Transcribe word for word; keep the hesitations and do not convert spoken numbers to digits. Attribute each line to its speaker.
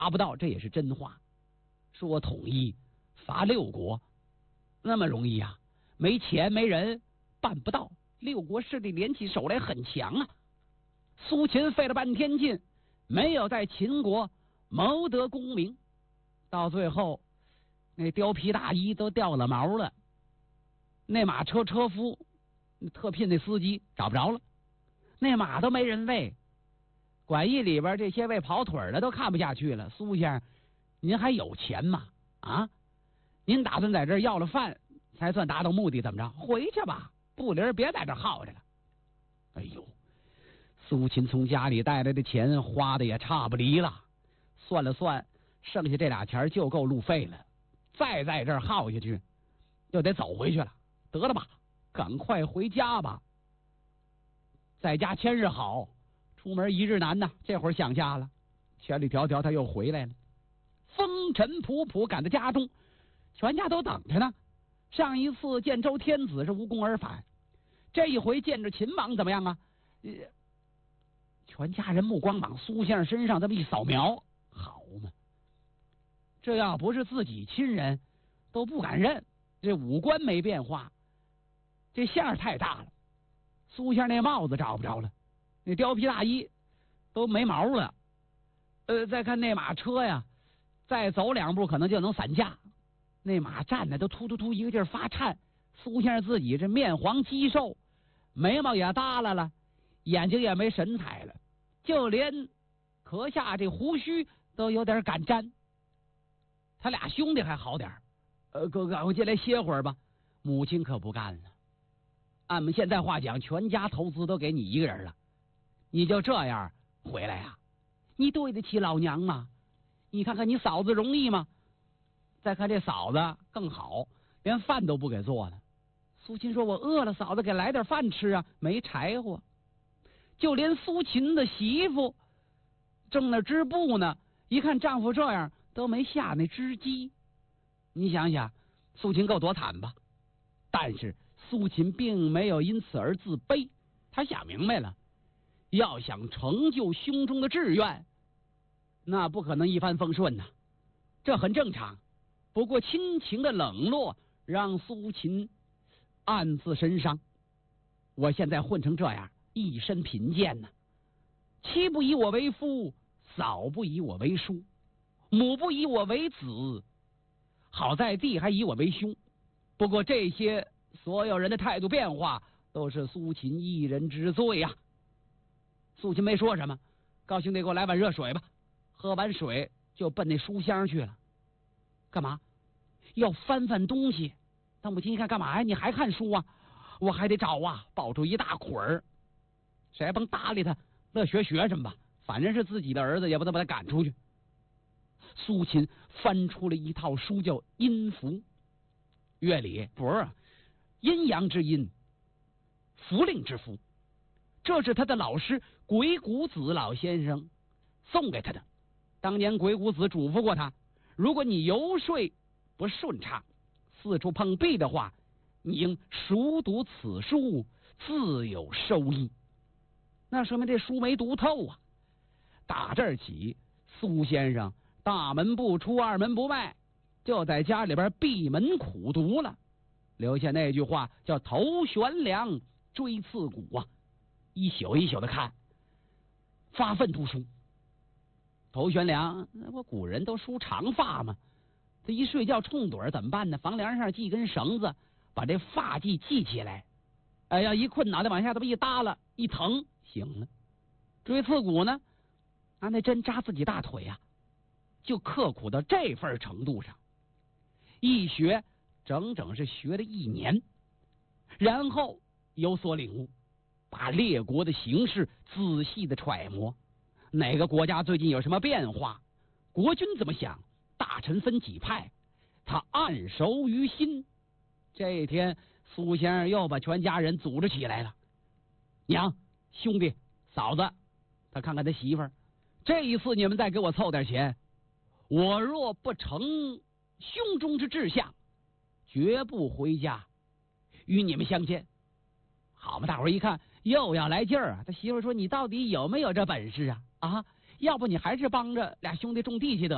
Speaker 1: 达不到，这也是真话。说统一伐六国那么容易啊？没钱没人办不到。六国势力联起手来很强啊。苏秦费了半天劲，没有在秦国谋得功名，到最后那貂皮大衣都掉了毛了，那马车车夫特聘那司机找不着了，那马都没人喂，馆驿里边这些喂跑腿的都看不下去了。苏先生，您还有钱吗？啊，您打算在这儿要了饭才算达到目的？怎么着？回去吧，不灵别在这儿耗着了。哎呦，苏秦从家里带来的钱花的也差不离了，算了算，剩下这俩钱就够路费了，再在这儿耗下去就得走回去了。得了吧，赶快回家吧，在家千日好，出门一日难呐。这会儿想家了，千里迢迢他又回来了，风尘仆仆赶到家中，全家都等着呢。上一次见周天子是无功而返，这一回见着秦王怎么样啊？呃、全家人目光往苏先生身上这么一扫描，好嘛，这要不是自己亲人都不敢认。这五官没变化，这馅儿太大了。苏先生那帽子找不着了，那貂皮大衣都没毛了。呃，再看那马车呀，再走两步可能就能散架。那马站的都突突突一个劲儿发颤。苏先生自己这面黄肌瘦，眉毛也耷拉了，眼睛也没神采了，就连壳下这胡须都有点敢粘。他俩兄弟还好点儿，呃，哥哥，我进来歇会儿吧。母亲可不干了，按我们现在话讲，全家投资都给你一个人了，你就这样回来呀？你对得起老娘吗？你看看你嫂子容易吗？再看这嫂子更好，连饭都不给做了。苏秦说：“我饿了，嫂子给来点饭吃啊。”没柴火，就连苏秦的媳妇正那织布呢，一看丈夫这样，都没下那织机。你想想，苏秦够多惨吧？但是苏秦并没有因此而自卑，他想明白了，要想成就胸中的志愿，那不可能一帆风顺呐，这很正常。不过亲情的冷落让苏秦暗自神伤。我现在混成这样，一身贫贱呐，妻不以我为夫，嫂不以我为叔，母不以我为子，好在弟还以我为兄。不过这些所有人的态度变化都是苏秦一人之罪呀、啊。苏秦没说什么，高兄弟给我来碗热水吧。喝完水就奔那书箱去了。干嘛？要翻翻东西。但母亲一看，干嘛呀？你还看书啊？我还得找啊，抱出一大捆儿。谁也甭搭理他，乐学学什么吧，反正是自己的儿子，也不能把他赶出去。苏秦翻出了一套书，叫《阴符》，乐理不是阴阳之阴，符令之符，这是他的老师鬼谷子老先生送给他的。当年鬼谷子嘱咐过他，如果你游说不顺畅，四处碰壁的话，你应熟读此书，自有收益。那说明这书没读透啊。打这儿起，苏先生大门不出，二门不迈，就在家里边闭门苦读了，留下那句话叫头悬梁，锥刺股啊，一宿一宿的看，发愤图书。头悬梁，那不古人都梳长发吗？他一睡觉冲盹怎么办呢？房梁上系根绳子，把这发髻系起来。哎呀，一困脑袋往下这么一耷拉，一疼醒了。锥刺股呢，拿那针扎自己大腿呀、啊，就刻苦到这份程度上。一学整整是学了一年，然后有所领悟，把列国的形势仔细的揣摩，哪个国家最近有什么变化，国君怎么想，大臣分几派，他暗熟于心。这一天，苏先生又把全家人组织起来了，娘、兄弟、嫂子，他看看他媳妇儿，这一次你们再给我凑点钱，我若不成胸中之志向，绝不回家与你们相见。好嘛，大伙儿一看又要来劲儿啊！他媳妇说：“你到底有没有这本事啊？啊，要不你还是帮着俩兄弟种地去得。”